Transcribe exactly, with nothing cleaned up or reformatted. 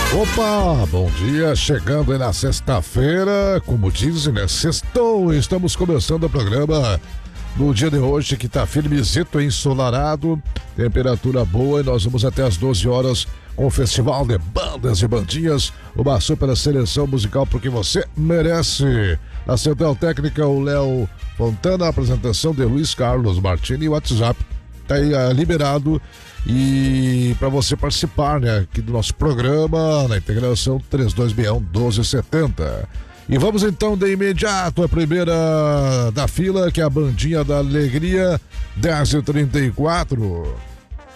Opa, bom dia, chegando aí na sexta-feira, como dizem, né, sextou, estamos começando o programa no dia de hoje que tá firmezito, ensolarado, temperatura boa e nós vamos até as doze horas com o festival de bandas e bandinhas, uma super seleção musical porque você merece. Na Central Técnica, o Léo Fontana, a apresentação de Luiz Carlos Martini, o WhatsApp tá aí uh, liberado. E para você participar, né, aqui do nosso programa, na integração três dois seis um, um dois sete zero. E vamos então de imediato a primeira da fila, que é a Bandinha da Alegria, dez e trinta e quatro.